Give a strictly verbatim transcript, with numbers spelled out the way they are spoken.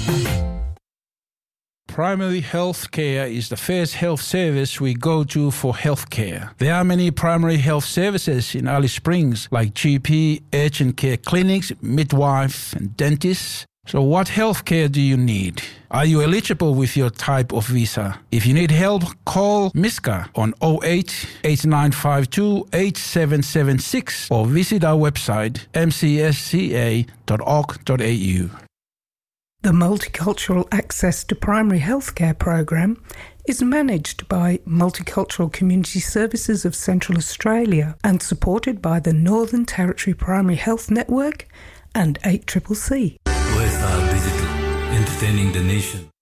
Primary health care is the first health service we go to for health care. There are many primary health services in Alice Springs, like G P, urgent care clinics, midwife, and dentists. So what health care do you need? Are you eligible with your type of visa? If you need help, call Miska on oh eight, eight nine five two, eight seven seven six or visit our website m c s c a dot org dot a u. The Multicultural Access to Primary Healthcare program is managed by Multicultural Community Services of Central Australia and supported by the Northern Territory Primary Health Network and eight C C C. O S R Digital, entertaining the nation.